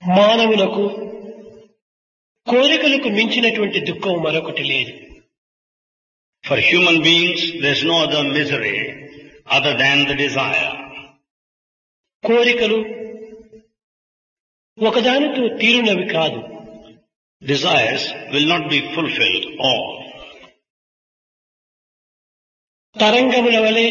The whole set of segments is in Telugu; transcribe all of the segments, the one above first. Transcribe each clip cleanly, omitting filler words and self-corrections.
మానవులకు కోరికలకు మించినటువంటి దుఃఖం మరొకటి లేదు. For human beings, there is no other misery other than the desire. కోరికలు ఒకదానితో తీరునవి కాదు. Desires will not be fulfilled all. తరంగముల వలె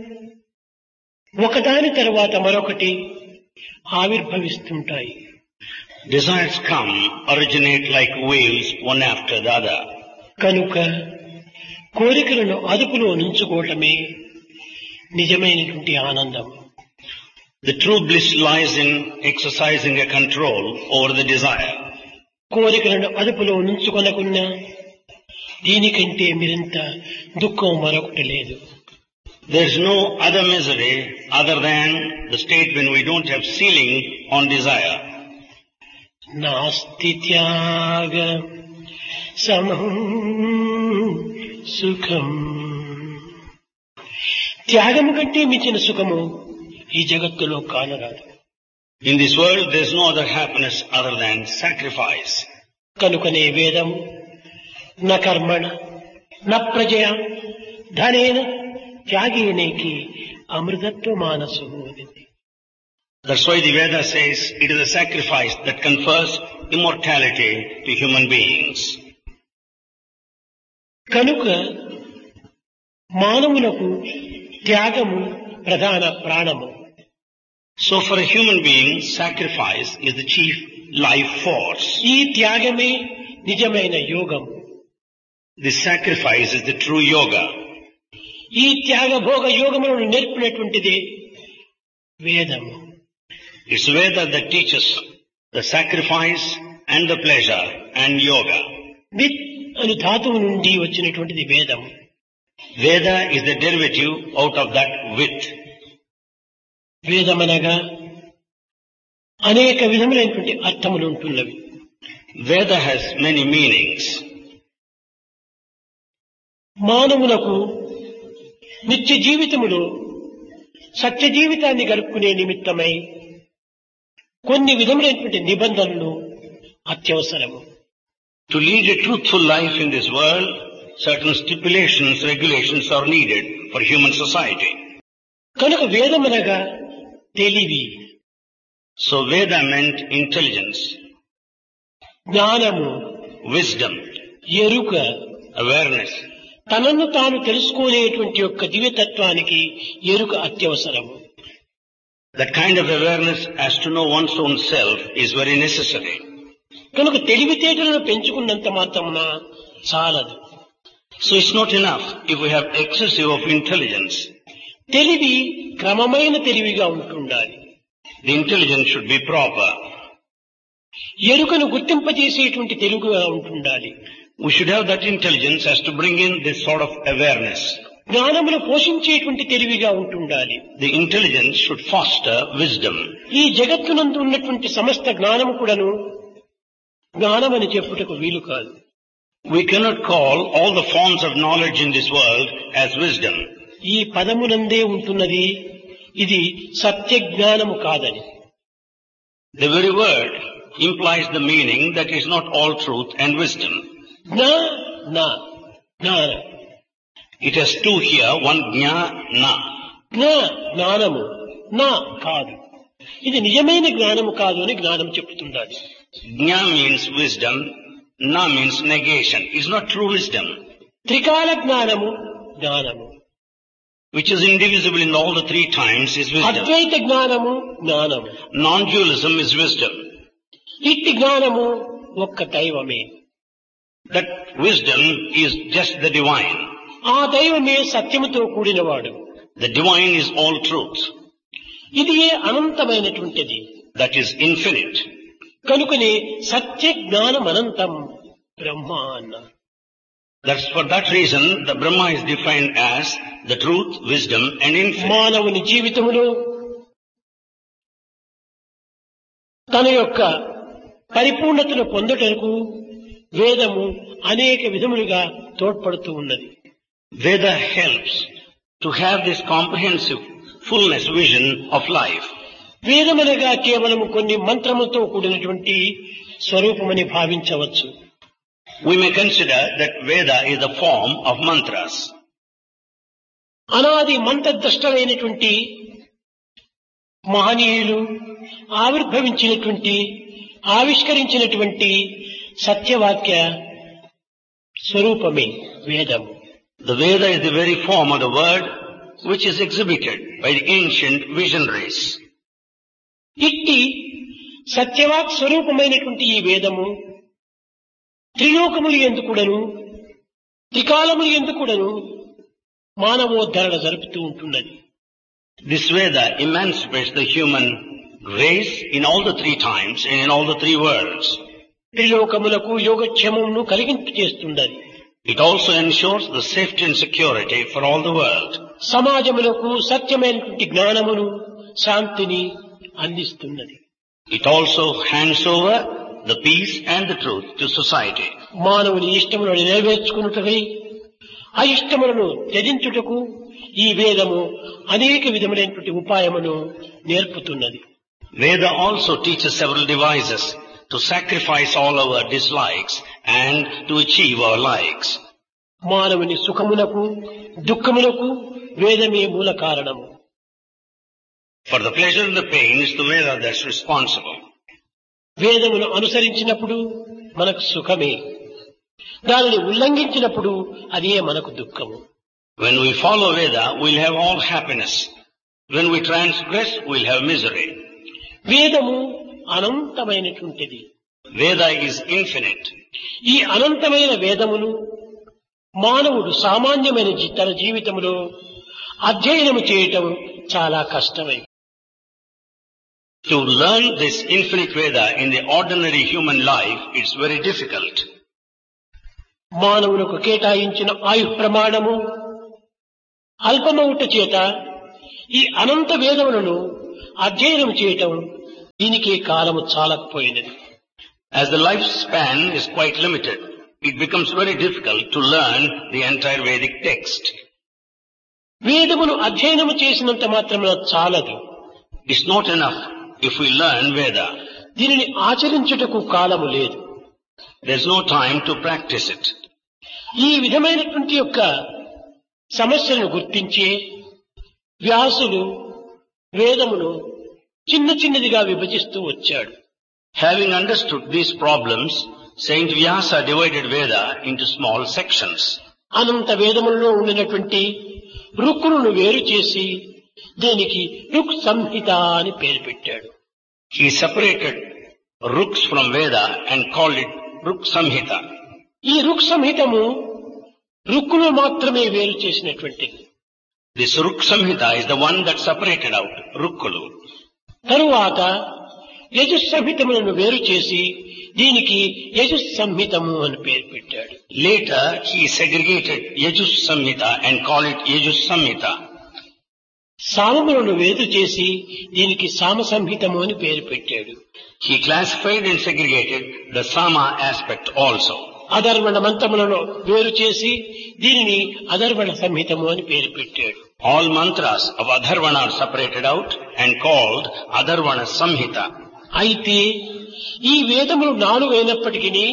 ఒకదాని తరువాత మరొకటి ఆవిర్భవిస్తుంటాయి. Desires come, originate like waves, one after the other. కనుక కోరికలను అదుపులో ఉంచుకోవటమే నిజమైనటువంటి ఆనందం. The true bliss lies in exercising a control over the desire. కోరికలను అదుపులో ఉంచుకొనకున్నా దీనికంటే మరింత దుఃఖం మరొకటి లేదు. There is no other misery other than the state when we don't have ceiling on desire. నాస్తి త్యాగ సమం సుఖం. త్యాగము కంటే మించిన సుఖము ఈ జగత్తులో కానరాదు. In this world, there is no other happiness other than sacrifice. కనుకనే వేదము న కర్మణ న ప్రజయ ధనేన త్యాగేనేకి అమృతత్వ మానసు అనింది. That's why the Veda says it is a sacrifice that confers immortality to human beings. కనుక మానవులకు త్యాగము ప్రధాన ప్రాణము. So for a human being, sacrifice is the chief life force. ఈ త్యాగమే నిజమైన యోగము. This sacrifice is the true yoga. ఈ త్యాగ భోగ యోగములను నేర్పినటువంటిది వేదము. It's Veda that teaches the sacrifice and the pleasure and yoga. With అను ధాతువు నుండి వచ్చినటువంటిది వేదము. Veda is the derivative out of that with. వేదమనగా అనేక విధములైనటువంటి అర్థములు ఉంటున్నవి. Veda has many meanings. మానవులకు నిత్య జీవితములో సత్య జీవితాన్ని గడుపుకునే నిమిత్తమై కొన్ని విధములైనటువంటి నిబంధనలు అత్యవసరము. To lead a truthful life in this world, certain stipulations, regulations are needed for human society. కనుక వేదమనగా తెలివి. So Veda meant intelligence, జ్ఞానము, wisdom, ఎరుక, awareness. తనను తాను తెలుసుకునేటువంటి యొక్క దివ్యతత్వానికి ఎరుక అత్యవసరము. That kind of awareness as to know one's own self is very necessary. కనుక తెలివితేటలను పెంచుకున్నంత మాత్రమున చాలదు. So it's not enough if we have excessive of intelligence. తెలివి క్రమమైన తెలివిగా ఉంటుండాలి. The intelligence should be proper. ఎరుకను గుర్తింపజేసేటువంటి తెలుగుగా ఉంటుండాలి. We should have that intelligence as to bring in this sort of awareness. జ్ఞానమును పోషించేటువంటి తెలివిగా ఉంటుండాలి. The intelligence should foster wisdom. ఈ జగత్తునందు ఉన్నటువంటి సమస్త జ్ఞానము కూడాను జ్ఞానమని చెప్పుటకు వీలు కాదు. We cannot call all the forms of knowledge in this world as wisdom. ఈ పదమునందే ఉంటున్నది ఇది సత్య జ్ఞానము కాదని. The very word implies the meaning that is not all truth and wisdom. జ్ఞాన It has two here, one jna, na. జ్ఞానము నా కాదు, ఇది నిజమైన జ్ఞానము కాదు అని జ్ఞానం చెప్తుండాలి. Jna means wisdom, na means negation. It's not true wisdom. త్రికాల జ్ఞానము జ్ఞానము, which is indivisible in all the three times, is wisdom. అద్వైత జ్ఞానము జ్ఞానము, Non-dualism is wisdom. ఇట్టి జ్ఞానము ఒక్క దైవమే. That wisdom is just the divine. ఆ దైవమే సత్యముతో కూడినవాడు. The divine is all truth. ఇది అనంతమైనటువంటిది. That is infinite. కనుకనే సత్య జ్ఞానం అనంతం బ్రహ్మ అన్నారు. That's for that reason the Brahma is defined as the truth, wisdom and infinite. మానవుని జీవితములో తన యొక్క పరిపూర్ణతను పొందుటకు వేదము అనేక విధములుగా తోడ్పడుతూ ఉన్నది. Veda helps to have this comprehensive fullness vision of life. వేదమనగా కేవలము కొన్ని మంత్రములతో కూడినటువంటి స్వరూపమని భావించవచ్చు. We may consider that Veda is the form of mantras. అనాది మంత్రద్రష్టలైనటువంటి మహనీయులు ఆవిర్భవించినటువంటి ఆవిష్కరించినటువంటి సత్యవాక్య స్వరూపమే వేదము. The Veda is the very form of the word which is exhibited by the ancient visionaries. ఇట్టి సత్యవాక్ స్వరూపమైనటువంటి ఈ వేదము త్రిలోకములు ఎందుకుడను త్రికాలములు ఎందుకుడను మానవోద్ధరణ జరుపుతూ ఉంటున్నది. This Veda emancipates the human race in all the three times and in all the three worlds. త్రిలోకములకు యోగక్షేమమును కలిగింపు చేస్తున్నది. It also ensures the safety and security for all the world. సమాజములకు సత్యమైనటువంటి జ్ఞానమును శాంతిని అందిస్తున్నది. It also hands over the peace and the truth to society. మానవుని ఇష్టములను నెరవేర్చుకున్నట్టుకై అయిష్టములను త్యజించుటకు ఈ వేదము అనేక విధములైనటువంటి ఉపాయమును నేర్పుతున్నది. Veda also teaches several devices to sacrifice all our dislikes and to achieve our likes. మానవుని సుఖమునకు దుఃఖమునకు వేదమే మూల కారణము. For the pleasure and the pain is the Veda that's responsible. వేదమును అనుసరించినప్పుడు మనకు సుఖమే, దానిని ఉల్లంఘించినప్పుడు అదే మనకు దుఃఖము. When we follow Veda, we'll have all happiness. When we transgress, we'll have misery. వేదము అనంతమైనటువంటిది. Veda is infinite. ఈ అనంతమైన వేదమును మానవుడు సామాన్యమైన తన జీవితంలో అధ్యయనము చేయటం చాలా కష్టమే. To learn this infinite Veda in the ordinary human life, it's very difficult. మానవులకు కేటాయించిన ఆయు ప్రమాణము అల్పమవుట చేత ఈ అనంత వేదములను అధ్యయనం చేయటం దీనికి కాలము చాలకపోయినది. As the lifespan is quite limited, it becomes very difficult to learn the entire Vedic text. వేదమును అధ్యయనము చేసినంత మాత్రమున చాలదు. It's not enough if we learn Veda. దీనిని ఆచరించుటకు కాలము లేదు. There's no time to practice it. ఈ విధమైనటువంటి యొక్క సమస్యలను గుర్తించి వ్యాసుడు వేదమును చిన్న చిన్నదిగా విభజిస్తూ వచ్చాడు. Having understood these problems, Saint Vyasa divided Veda into small sections. అనంత వేదములలో ఉండినటువంటి రుక్కులను వేరు చేసి దీనికి రుక్ సంహిత అని పేరు పెట్టాడు. He separated Ruks from Veda and called it Ruk Samhita. ఈ రుక్ సంహితము రుక్కులు మాత్రమే వేరు చేసినటువంటిది. This Ruk Samhita is the one that separated out Rukkulu. తరువాత యజుస్ సంహితములను వేరు చేసి దీనికి యజుస్ సంహితము అని పేరు పెట్టాడు. Later he segregated Yajus Samhita and called it Yajus Samhita. సామములను వేరు చేసి దీనికి సామ సంహితము అని పేరు పెట్టాడు. He classified and segregated the Sama aspect also. అధర్వణ మంత్రములను వేరు చేసి దీనిని అధర్వణ సంహితము అని పేరు పెట్టాడు. All mantras of Adharvana are separated out and called Adharvana Samhita. అయితే ఈ వేదములు 4 అయినప్పటికీ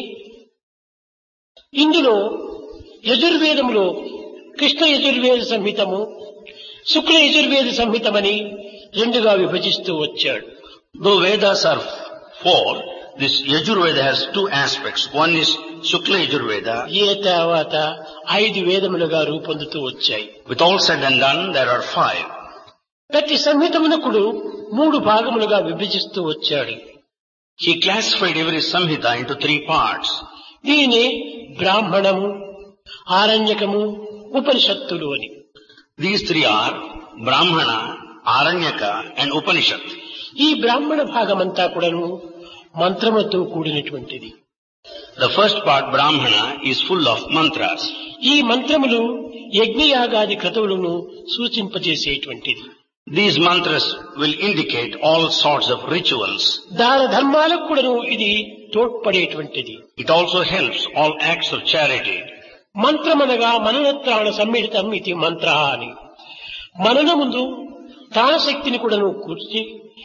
ఇందులో యజుర్వేదములో కృష్ణ యజుర్వేద సంహితము శుక్ల యజుర్వేద సంహితమని 2గా విభజిస్తూ వచ్చాడు. Though Vedas are 4, this Yajurveda has 2 aspects. One is Shukla Yajurveda. ఏ తర్వాత 5 వేదములుగా రూపొందుతూ వచ్చాయి. With all said and done, there are 5. ప్రతి సంహితమునకుడు 3 భాగములుగా విభజిస్తూ వచ్చాడు. He classified every Samhita into 3 parts. దీని బ్రాహ్మణము, ఆరణ్యకము, ఉపనిషత్తులు అని. These 3 are Brahmana, Aranyaka and Upanishad. ఈ బ్రాహ్మణ భాగమంతా కూడాను మంత్రములతో కూడినటువంటిది. The first part, Brahmana, is full of mantras. ఈ మంత్రములు యజ్ఞయాగాది క్రతువులను సూచింపజేసేటువంటిది. These mantras will indicate all sorts of rituals. దాన ధర్మాలకు కూడాను ఇది తోడ్పడేటువంటిది. It also helps all acts of charity. మంత్రమనగా మననత్రాణ సమ్మిళితం ఇది మంత్ర అని. మననముందు తాన శక్తిని కూడాను కూర్చి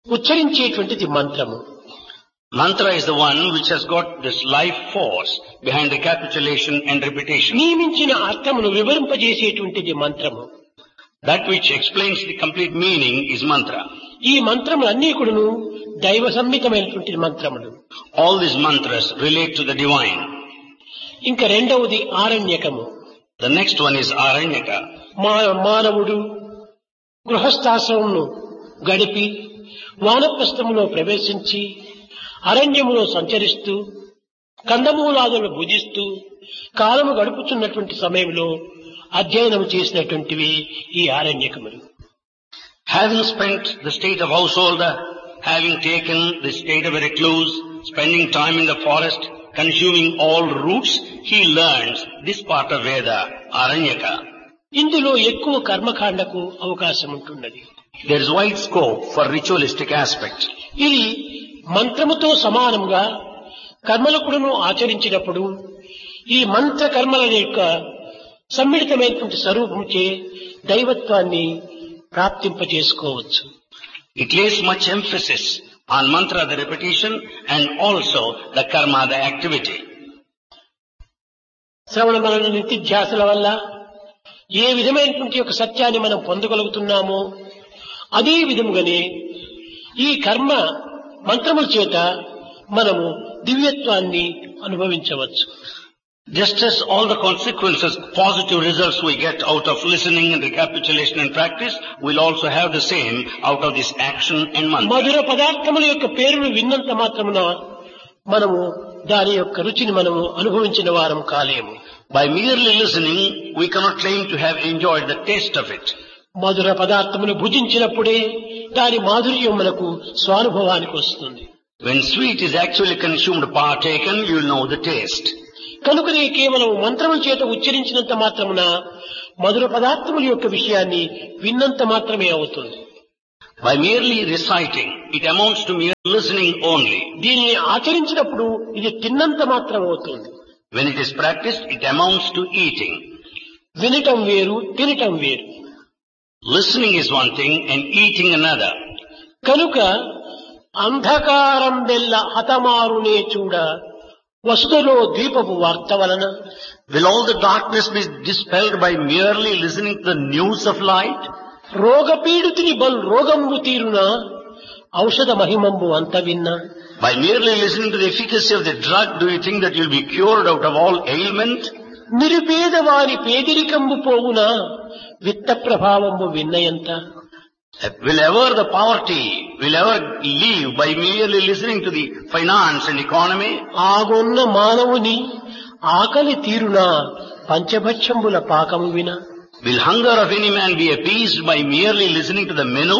ఉచ్చరించేటువంటిది మంత్రము. Mantra is the one which has got this life force behind recapitulation and repetition. నియమించిన అర్థమును వివరింపజేసేటువంటిది మంత్రము. That which explains the complete meaning is mantra. ఈ మంత్రములన్నీ కూడాను దైవ సంహితమైనటువంటి మంత్రములు. All these mantras relate to the divine. ఇంకా రెండవది ఆరణ్యకము. The next one is Aranyaka. మానవుడు గృహస్థాశ్రమమును గడిపి వానప్రస్థములో ప్రవేశించి అరణ్యములో సంచరిస్తూ కందమూలాదులను భుజిస్తూ కాలము గడుపుతున్నటువంటి సమయంలో అధ్యయనం చేసినటువంటివి ఈ ఆరణ్యకములు. Having spent the state of householder, having taken the state of a recluse, spending time in the forest, consuming all roots, he learns this part of Veda, Aranyaka. ఇందులో ఎక్కువ కర్మకాండకు అవకాశం ఉంటున్నది. There is wide scope for ritualistic aspect. ఇది మంత్రముతో సమానంగా కర్మలకుడును ఆచరించినప్పుడు ఈ మంత్ర కర్మల యొక్క సమ్మిళితమైనటువంటి స్వరూపముచే దైవత్వాన్ని ప్రాప్తింపజేసుకోవచ్చు. It lays much emphasis on mantra, the repetition, and also the karma, the activity. శ్రవణ మనన నిత్యధ్యాసల వల్ల ఏ విధమైనటువంటి ఒక సత్యాన్ని మనం పొందగలుగుతున్నామో అదే విధముగానే ఈ కర్మ మంత్రముల చేత మనము దివ్యత్వాన్ని అనుభవించవచ్చు. Just as all the consequences, positive results we get out of listening and recapitulation and practice, we'll also have the same out of this action and mantra. మధుర పదార్థముల యొక్క పేరును విన్నంత మాత్రమున మనము దాని యొక్క రుచిని మనము అనుభవించిన వారం కాలేము. By merely listening, we cannot claim to have enjoyed the taste of it. మధుర పదార్థమును భుజించినప్పుడే దాని మాధుర్యం మనకు స్వానుభవానికి వస్తుంది. When sweet is actually consumed, partaken, you will know the taste. కనుకనే కేవలం మంత్రముల చేత ఉచ్చరించినంత మాత్రమున మధుర పదార్థముల యొక్క విషయాన్ని విన్నంత మాత్రమే అవుతుంది. By merely reciting, it amounts to mere listening only. దీనిని ఆచరించినప్పుడు ఇది తిన్నంత మాత్రం అవుతుంది. When it is practiced, it amounts to eating. వినటం వేరు, తినటం వేరు. Listening is one thing and eating another. కనుక అంధకారం వెల్ల హతమారునే చూడ వసుదలో దీపపు వార్త వలన Will all the darkness be dispelled by merely listening to the news of light? రోగపీడితుని బల్ రోగంబు తీరున ఔషధ మహిమంబు అంత విన్నా. By merely listening to the efficacy of the drug, do you think that you will be cured out of all ailment? నిరుపేదవాని పేదరికంబు పోవున విత్త ప్రభావంబు విన్నయంత. Will ever the poverty, will ever leave by merely listening to the finance and economy? ఆగొన్న మానవుని ఆకలి తీరున పంచభక్షంబుల పాకము విన. Will hunger of any man be appeased by merely listening to the menu?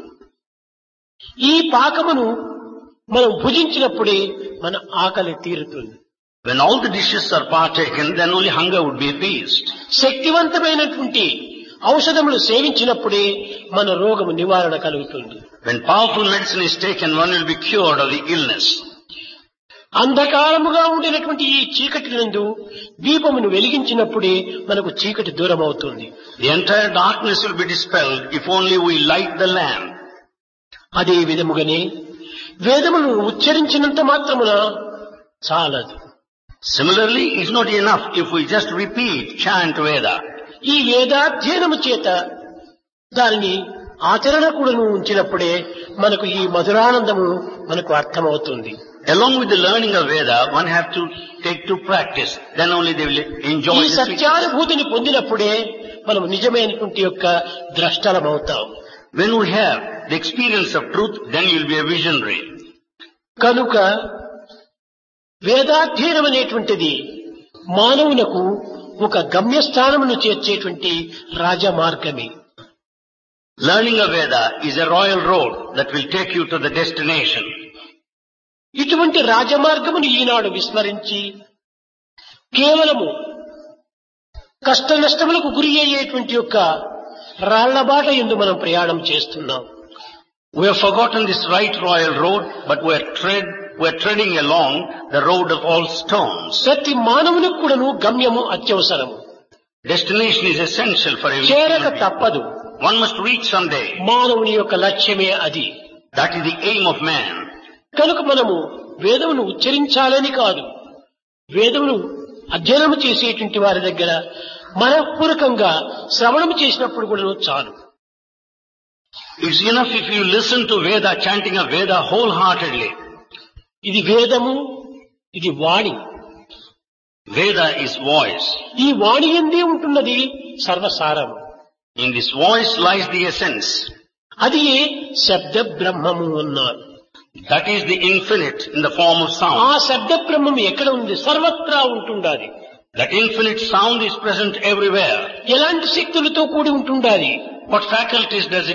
ఈ పాకమును మనం భుజించినప్పుడే మన ఆకలి తీరుతుంది. When all the dishes are partaken, then only hunger would be appeased. శక్తివంతమైనటువంటి ఔషధములు సేవించినప్పుడే మన రోగము నివారణ కలుగుతుంది. When powerful medicine is taken, one will be cured of the illness. అంధకారముగా ఉండినటువంటి ఈ చీకటి నందు దీపమును వెలిగించినప్పుడే మనకు చీకటి దూరం అవుతుంది. The entire darkness will be dispelled if only we light the lamp. అదే విధముగానే వేదమును ఉచ్చరించినంత మాత్రమున చాలదు. Similarly, it's not enough if we just repeat, chant Veda. ఈ వేదాధ్యయనము చేత దానిని ఆచరణ కూడాను ఉంచినప్పుడే మనకు ఈ మధురానందము మనకు అర్థమవుతుంది. Along with the learning of Veda, one have to take to practice. Then only they will enjoy ఈ the సత్యానుభూతిని పొందినప్పుడే మనం నిజమైనటువంటి యొక్క ద్రష్టలమవుతాం. When we have the experience of truth, then you will be a visionary. కనుక వేదాధ్యయనం అనేటువంటిది మానవులకు ఒక గమ్యస్థానమును చేర్చేటువంటి రాజమార్గమే. Learning of Veda is a royal road that will take you to the destination. ఇటువంటి రాజమార్గమును ఈనాడు విస్మరించి కేవలము కష్ట నష్టములకు గురి అయ్యేటువంటి యొక్క రాళ్లబాట యందు మనం ప్రయాణం చేస్తున్నాం. We have forgotten this right royal road, but we are treading along the road of all stones. ప్రతి మానవునికి కూడాను గమ్యము అత్యవసరము. Destination is essential for every చేరక human being. తప్పదు. One must reach someday. మానవుని యొక్క లక్ష్యమే అది. That is the aim of man. కనుక మనము వేదమును ఉచ్చరించాలని కాదు, వేదమును అధ్యయనం చేసేటువంటి వారి దగ్గర మనఃపూర్వకంగా శ్రవణం చేసినప్పుడు కూడా చాలు. It's enough if you listen to Veda, chanting of Veda wholeheartedly. ఇది వేదము, ఇది వాణి. Veda is voice. ఈ వాణి ఎందే ఉంటున్నది సర్వసారము. In this voice lies the essence. అది శబ్ద బ్రహ్మము అన్నారు. That is the infinite in the form of sound. ఆ శబ్ద బ్రహ్మం ఎక్కడ ఉంది? సర్వత్రా ఉంటుండాలి. That infinite sound is present everywhere. ఎలాంటి శక్తులతో కూడి ఉంటుండాలి? What faculties does it